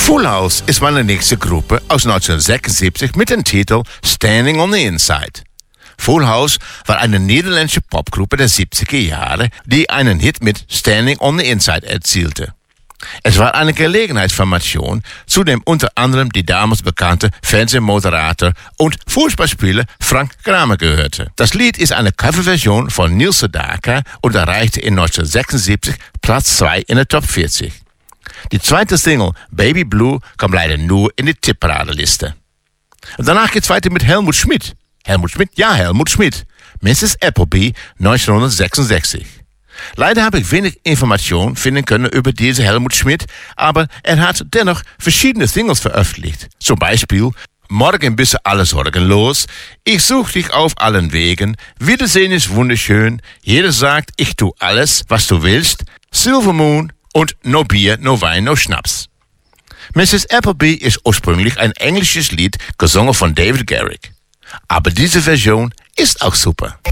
Full House ist meine nächste Gruppe aus 1976 mit dem Titel Standing on the Inside. Full House war eine niederländische Popgruppe der 70er Jahre, die einen Hit mit Standing on the Inside erzielte. Es war eine Gelegenheitsformation, zu dem unter anderem die damals bekannte Fernsehmoderator und Fußballspieler Frank Kramer gehörte. Das Lied ist eine Coverversion von Neil Sedaka und erreichte in 1976 Platz 2 in der Top 40. Die zweite Single, Baby Blue, kam leider nur in die Tipparadeliste. Danach geht's weiter mit Helmut Schmidt. Helmut Schmidt. Mrs. Appleby, 1966. Leider habe ich wenig Informationen finden können über diese Helmut Schmidt, aber er hat dennoch verschiedene Singles veröffentlicht. Zum Beispiel Morgen bist du alle Sorgen los, Ich such dich auf allen Wegen, Wiedersehen ist wunderschön, Jeder sagt, ich tu alles, was du willst, Silver Moon und No Bier, No Wein, No Schnaps. Mrs. Appleby ist ursprünglich ein englisches Lied, gesungen von David Garrick. Aber diese Version ist auch super.